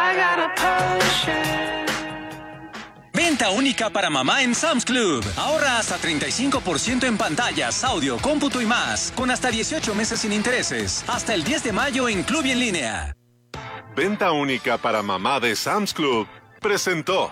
Venta única para mamá en Sam's Club. Ahorra hasta 35% en pantallas, audio, cómputo y más, con hasta 18 meses sin intereses. Hasta el 10 de mayo en Club y en línea. Venta única para mamá de Sam's Club presentó.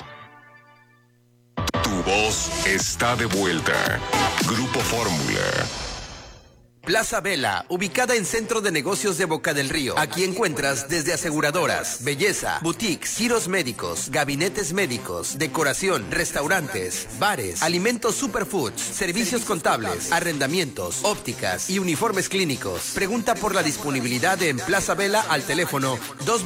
Tu voz está de vuelta. Grupo Fórmula. Plaza Vela, ubicada en Centro de Negocios de Boca del Río. Aquí encuentras desde aseguradoras, belleza, boutiques, giros médicos, gabinetes médicos, decoración, restaurantes, bares, alimentos superfoods, servicios contables, arrendamientos, ópticas y uniformes clínicos. Pregunta por la disponibilidad en Plaza Vela al teléfono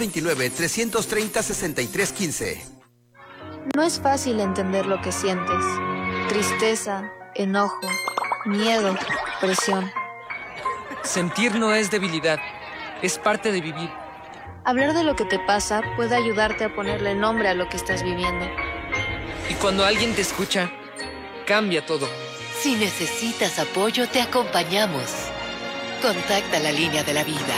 229-330-6315. No es fácil entender lo que sientes. Tristeza, enojo, miedo, presión. Sentir no es debilidad, es parte de vivir. Hablar de lo que te pasa puede ayudarte a ponerle nombre a lo que estás viviendo. Y cuando alguien te escucha, cambia todo. Si necesitas apoyo, te acompañamos. Contacta la línea de la vida.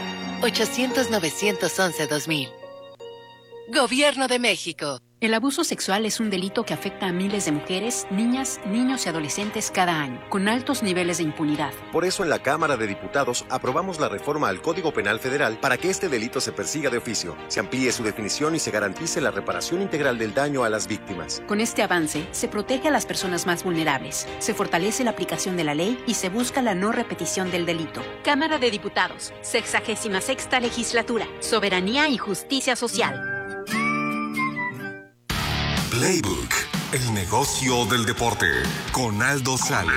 800-911-2000. Gobierno de México. El abuso sexual es un delito que afecta a miles de mujeres, niñas, niños y adolescentes cada año, con altos niveles de impunidad. Por eso en la Cámara de Diputados aprobamos la reforma al Código Penal Federal para que este delito se persiga de oficio, se amplíe su definición y se garantice la reparación integral del daño a las víctimas. Con este avance, se protege a las personas más vulnerables, se fortalece la aplicación de la ley y se busca la no repetición del delito. Cámara de Diputados, 66ª Legislatura, Soberanía y Justicia Social. Playbook, el negocio del deporte, con Aldo Sales.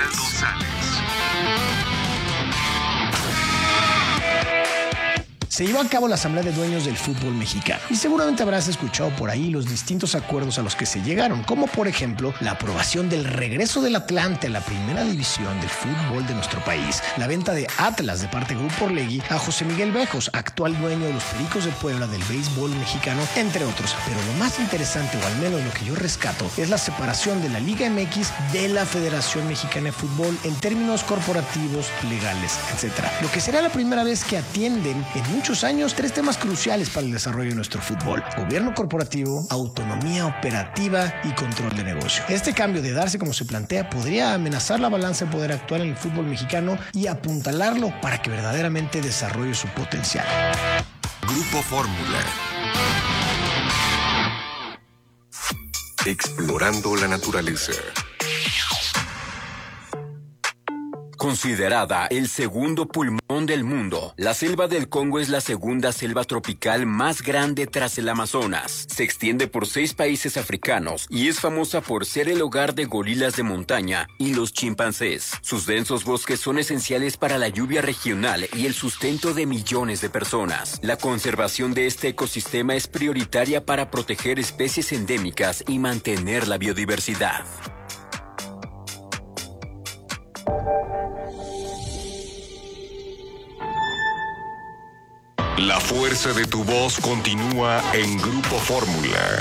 Se llevó a cabo la Asamblea de Dueños del Fútbol Mexicano y seguramente habrás escuchado por ahí los distintos acuerdos a los que se llegaron, como por ejemplo la aprobación del regreso del Atlante a la primera división del fútbol de nuestro país, la venta de Atlas de parte de Grupo Orlegui a José Miguel Bejos, actual dueño de los Pericos de Puebla del béisbol mexicano, entre otros. Pero lo más interesante, o al menos lo que yo rescato, es la separación de la Liga MX de la Federación Mexicana de Fútbol en términos corporativos, legales, etc. Lo que será la primera vez que atienden en muchos años tres temas cruciales para el desarrollo de nuestro fútbol: gobierno corporativo, autonomía operativa y control de negocio. Este cambio, de darse como se plantea, podría amenazar la balanza de poder actual en el fútbol mexicano y apuntalarlo para que verdaderamente desarrolle su potencial. Grupo Fórmula. Explorando la naturaleza. Considerada el segundo pulmón del mundo, la selva del Congo es la segunda selva tropical más grande tras el Amazonas. Se extiende por 6 países africanos y es famosa por ser el hogar de gorilas de montaña y los chimpancés. Sus densos bosques son esenciales para la lluvia regional y el sustento de millones de personas. La conservación de este ecosistema es prioritaria para proteger especies endémicas y mantener la biodiversidad. La fuerza de tu voz continúa en Grupo Fórmula.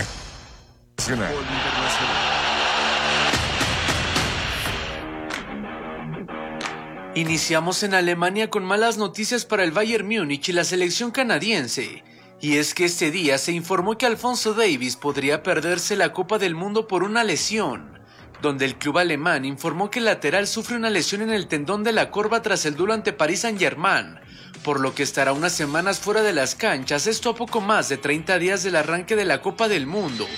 Iniciamos en Alemania con malas noticias para el Bayern Múnich y la selección canadiense. Y es que este día se informó que Alphonso Davies podría perderse la Copa del Mundo por una lesión, donde el club alemán informó que el lateral sufre una lesión en el tendón de la corva tras el duelo ante Paris Saint-Germain, por lo que estará unas semanas fuera de las canchas, esto a poco más de 30 días del arranque de la Copa del Mundo.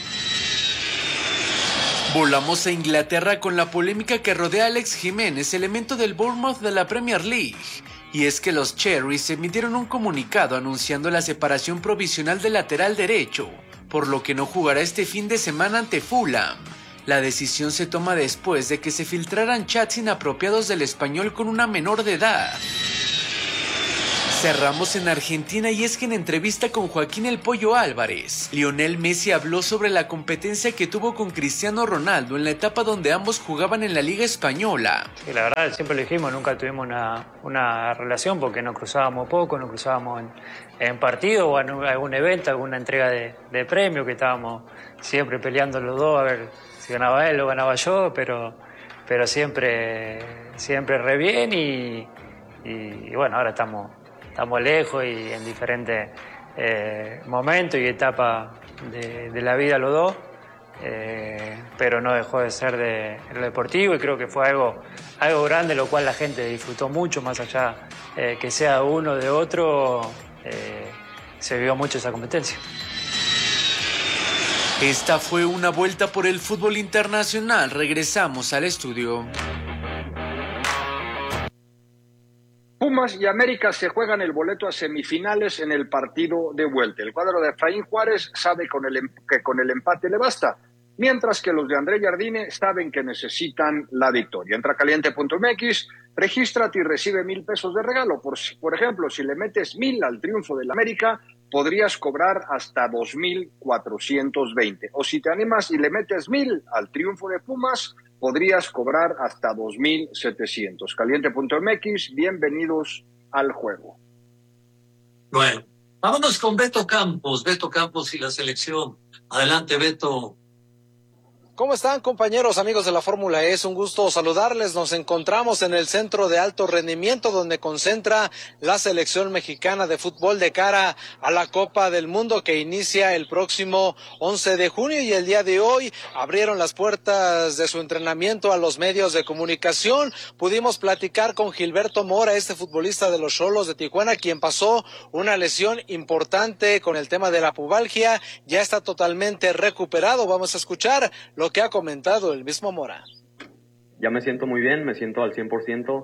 Volamos a Inglaterra con la polémica que rodea a Alex Jiménez, elemento del Bournemouth de la Premier League. Y es que los Cherries emitieron un comunicado anunciando la separación provisional del lateral derecho, por lo que no jugará este fin de semana ante Fulham. La decisión se toma después de que se filtraran chats inapropiados del español con una menor de edad. Cerramos en Argentina y es que en entrevista con Joaquín El Pollo Álvarez, Lionel Messi habló sobre la competencia que tuvo con Cristiano Ronaldo en la etapa donde ambos jugaban en la Liga Española. Sí, la verdad, siempre lo dijimos, nunca tuvimos una relación porque nos cruzábamos poco, nos cruzábamos en partido o en algún evento, alguna entrega de premio, que estábamos siempre peleando los dos a ver si ganaba él o ganaba yo, pero siempre re bien y bueno, ahora estamos lejos y en momento y etapa de la vida los dos, pero no dejó de ser de lo deportivo, y creo que fue algo grande, lo cual la gente disfrutó mucho, más allá que sea uno de otro, se vio mucho esa competencia. Esta fue una vuelta por el fútbol internacional. Regresamos al estudio. Pumas y América se juegan el boleto a semifinales en el partido de vuelta. El cuadro de Efraín Juárez sabe que con el empate le basta, mientras que los de André Jardine saben que necesitan la victoria. Entra a caliente.mx, regístrate y recibe 1,000 pesos de regalo. Por ejemplo, si le metes 1,000 al triunfo del América, podrías cobrar hasta 2,420. O si te animas y le metes 1,000 al triunfo de Pumas, podrías cobrar hasta 2,700. Caliente.mx, bienvenidos al juego. Bueno, vámonos con Beto Campos y la selección. Adelante, Beto. ¿Cómo están, compañeros, amigos de la Fórmula E? Es un gusto saludarles. Nos encontramos en el centro de alto rendimiento donde concentra la selección mexicana de fútbol de cara a la Copa del Mundo que inicia el próximo 11 de junio y el día de hoy abrieron las puertas de su entrenamiento a los medios de comunicación. Pudimos platicar con Gilberto Mora, este futbolista de los Xolos de Tijuana, quien pasó una lesión importante con el tema de la pubalgia. Ya está totalmente recuperado. Vamos a escuchar lo que ha comentado el mismo Mora. Ya me siento muy bien, me siento al 100%.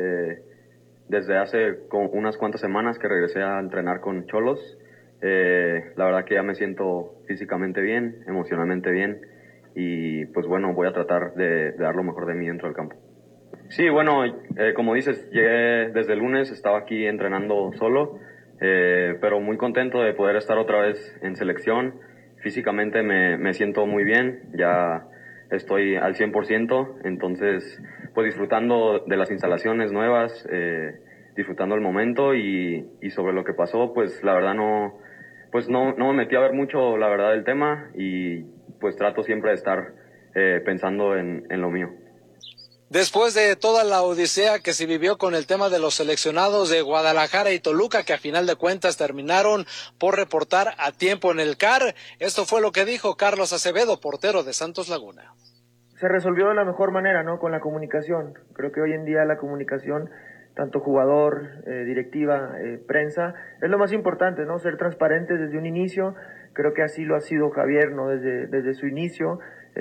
Desde hace unas cuantas semanas que regresé a entrenar con Xolos. La verdad que ya me siento físicamente bien, emocionalmente bien, y pues bueno, voy a tratar de dar lo mejor de mí dentro del campo. Sí, bueno, como dices, llegué desde el lunes, estaba aquí entrenando solo, pero muy contento de poder estar otra vez en selección. Físicamente me siento muy bien, ya estoy al 100%, entonces pues disfrutando de las instalaciones nuevas, disfrutando el momento y sobre lo que pasó, pues la verdad no me metí a ver mucho la verdad del tema y pues trato siempre de estar pensando en lo mío. Después de toda la odisea que se vivió con el tema de los seleccionados de Guadalajara y Toluca, que a final de cuentas terminaron por reportar a tiempo en el CAR, esto fue lo que dijo Carlos Acevedo, portero de Santos Laguna. Se resolvió de la mejor manera, ¿no? Con la comunicación. Creo que hoy en día la comunicación, tanto jugador, directiva, prensa, es lo más importante, ¿no? Ser transparentes desde un inicio. Creo que así lo ha sido Javier, ¿no? Desde su inicio.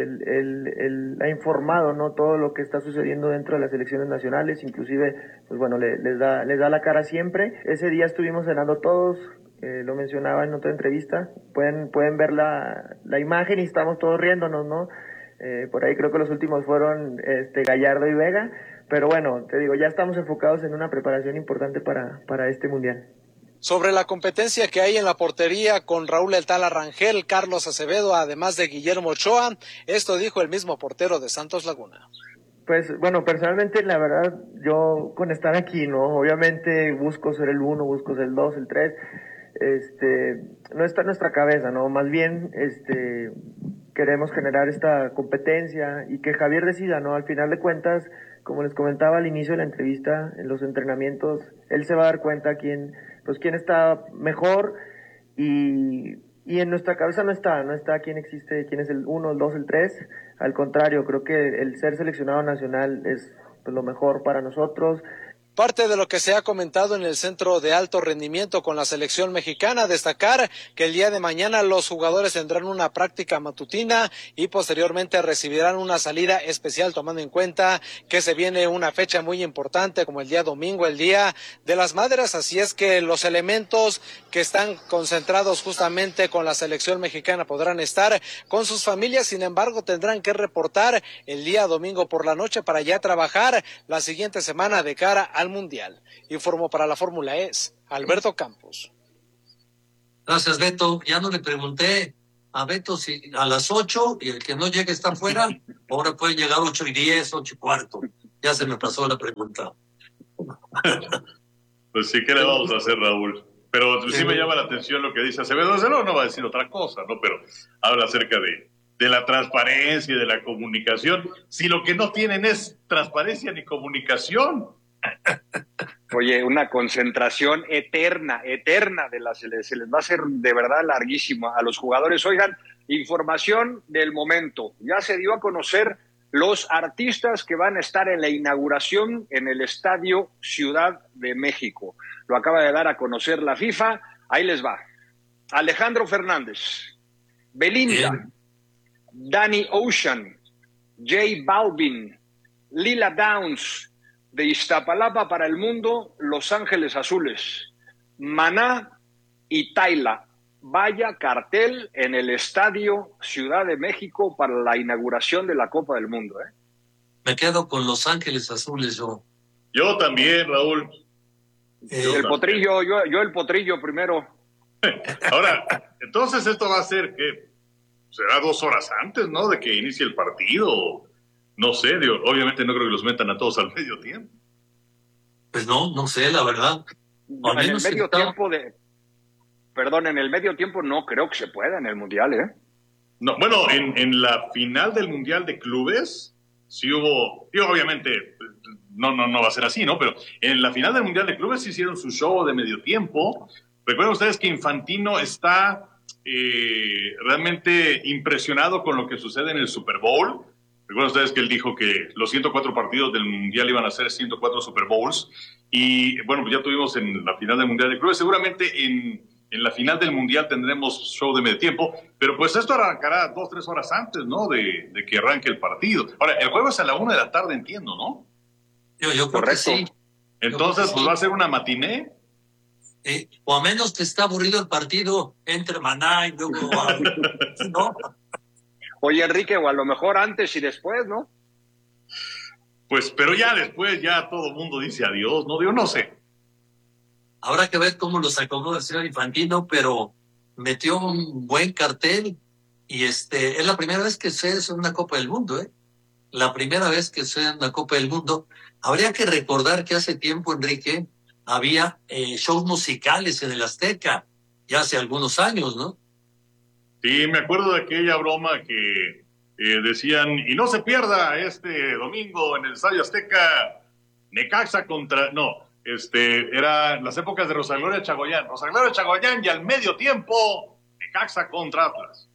Él ha informado, ¿no? Todo lo que está sucediendo dentro de las selecciones nacionales, inclusive, pues bueno, les da la cara siempre. Ese día estuvimos cenando todos, lo mencionaba en otra entrevista, pueden ver la imagen y estamos todos riéndonos, ¿no? Por ahí creo que los últimos fueron Gallardo y Vega, pero bueno, te digo, ya estamos enfocados en una preparación importante para este mundial. Sobre la competencia que hay en la portería con Raúl El Tala Rangel, Carlos Acevedo, además de Guillermo Ochoa, esto dijo el mismo portero de Santos Laguna. Pues bueno, personalmente la verdad, yo con estar aquí, ¿no? Obviamente busco ser el 1, busco ser el 2, el 3, no está en nuestra cabeza, ¿no? Más bien, queremos generar esta competencia y que Javier decida, ¿no? Al final de cuentas, como les comentaba al inicio de la entrevista, en los entrenamientos, él se va a dar cuenta quién está mejor y en nuestra cabeza no está quién existe, quién es el 1, el 2, el 3. Al contrario, creo que el ser seleccionado nacional es pues, lo mejor para nosotros. Parte de lo que se ha comentado en el centro de alto rendimiento con la selección mexicana, destacar que el día de mañana los jugadores tendrán una práctica matutina y posteriormente recibirán una salida especial, tomando en cuenta que se viene una fecha muy importante como el día domingo, el Día de las Madres, así es que los elementos que están concentrados justamente con la selección mexicana podrán estar con sus familias, sin embargo tendrán que reportar el día domingo por la noche para ya trabajar la siguiente semana de cara al Mundial. Informó para la Fórmula E Alberto Campos. Gracias, Beto. Ya no le pregunté a Beto si a las 8 y el que no llegue está fuera, ahora pueden llegar 8:10, 8:15. Ya se me pasó la pregunta. Pues sí, ¿qué le vamos a hacer, Raúl? Pero sí me llama la atención lo que dice Acevedo. No va a decir otra cosa, ¿no? Pero habla acerca de la transparencia y de la comunicación. Si lo que no tienen es transparencia ni comunicación, Oye, una concentración eterna se les va a hacer de verdad larguísimo a los jugadores. Oigan, información del momento. Ya se dio a conocer los artistas que van a estar en la inauguración en el Estadio Ciudad de México. Lo acaba de dar a conocer la FIFA. Ahí les va. Alejandro Fernández, Belinda, Danny Ocean, J Balvin, Lila Downs, de Iztapalapa para el mundo, Los Ángeles Azules, Maná y Tayla. Vaya cartel en el Estadio Ciudad de México para la inauguración de la Copa del Mundo, ¿eh? Me quedo con Los Ángeles Azules, yo. Yo también, Raúl. Potrillo, yo el Potrillo primero. Ahora, entonces esto va a ser que será 2 horas antes, ¿no? De que inicie el partido. No sé, digo, obviamente no creo que los metan a todos al medio tiempo. Pues no sé, la verdad. En el medio tiempo en el medio tiempo no creo que se pueda en el Mundial, ¿eh? No, bueno, en la final del Mundial de Clubes sí hubo, y obviamente no va a ser así, ¿no? Pero en la final del Mundial de Clubes sí hicieron su show de medio tiempo. Recuerden ustedes que Infantino está realmente impresionado con lo que sucede en el Super Bowl. Recuerden ustedes que él dijo que los 104 partidos del Mundial iban a ser 104 Super Bowls. Y bueno, pues ya tuvimos en la final del Mundial de Clubes. Seguramente en la final del Mundial tendremos show de medio tiempo. Pero pues esto arrancará 2-3 horas antes, ¿no? De que arranque el partido. Ahora, el juego es a la 1 de la tarde, entiendo, ¿no? Yo creo que sí. Entonces, pues va a ser una matiné. O a menos que está aburrido el partido entre Maná y luego... ¿no? Oye, Enrique, o a lo mejor antes y después, ¿no? Pues, pero ya después, ya todo el mundo dice adiós, ¿no? Digo, no sé. Habrá que ver cómo los acomoda el señor Infantino, pero metió un buen cartel y es la primera vez que se hace una Copa del Mundo, ¿eh? La primera vez que se hace una Copa del Mundo. Habría que recordar que hace tiempo, Enrique, había shows musicales en el Azteca, ya hace algunos años, ¿no? Sí, me acuerdo de aquella broma que decían, y no se pierda este domingo en el Estadio Azteca, Necaxa contra... No, era las épocas de Rosa Gloria Chagoyán. Rosa Gloria Chagoyán y al medio tiempo, Necaxa contra Atlas.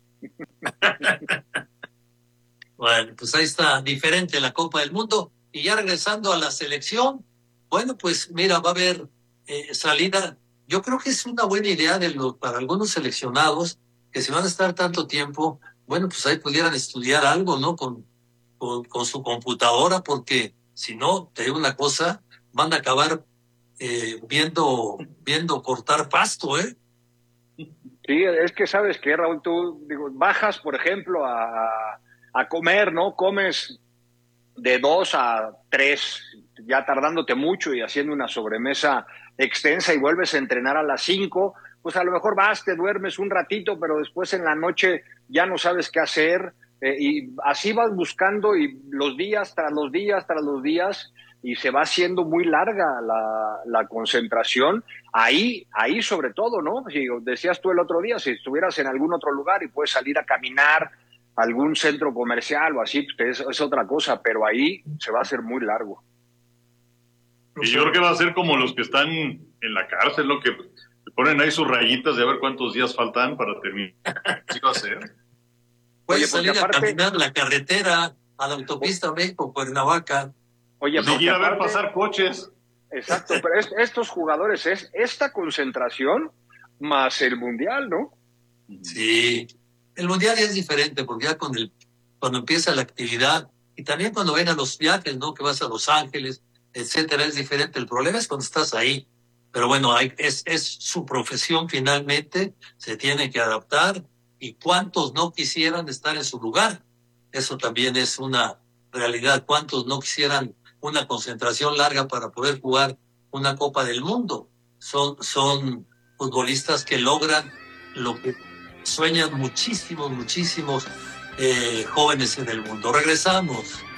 Bueno, pues ahí está, diferente la Copa del Mundo. Y ya regresando a la selección, bueno, pues mira, va a haber salida. Yo creo que es una buena idea para algunos seleccionados que si van a estar tanto tiempo, bueno, pues ahí pudieran estudiar algo, ¿no? Con su computadora, porque si no, te digo una cosa, van a acabar viendo cortar pasto, ¿eh? Sí, es que sabes que, Raúl, tú bajas, por ejemplo, a comer, ¿no? Comes de 2 a 3, ya tardándote mucho y haciendo una sobremesa extensa y vuelves a entrenar a las 5, pues a lo mejor vas, te duermes un ratito, pero después en la noche ya no sabes qué hacer, y así vas buscando y los días tras los días tras los días, y se va haciendo muy larga la concentración. Ahí sobre todo, ¿no? Si decías tú el otro día, si estuvieras en algún otro lugar y puedes salir a caminar a algún centro comercial o así, pues es otra cosa, pero ahí se va a hacer muy largo. Y yo creo que va a ser como los que están en la cárcel, ¿no? Que ponen ahí sus rayitas de a ver cuántos días faltan para terminar. ¿Qué va a hacer? Puedes salir a caminar la carretera a la autopista México-Cuernavaca. Oye, pues ir a ver pasar coches. Exacto, pero estos jugadores es esta concentración más el Mundial, ¿no? Sí, el Mundial ya es diferente porque ya cuando empieza la actividad y también cuando ven a los viajes, ¿no? Que vas a Los Ángeles, etcétera, es diferente. El problema es cuando estás ahí. Pero bueno, es su profesión finalmente, se tiene que adaptar. ¿Y cuántos no quisieran estar en su lugar? Eso también es una realidad. ¿Cuántos no quisieran una concentración larga para poder jugar una Copa del Mundo? Son futbolistas que logran lo que sueñan muchísimos jóvenes en el mundo. Regresamos.